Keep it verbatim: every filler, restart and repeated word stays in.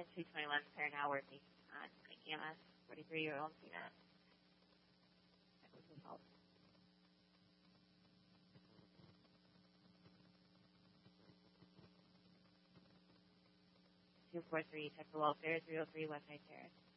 And two twenty-one per an hour working on E M S, forty-three-year-old female. That was his health. two four three, check the welfare, three oh three West High Terrace.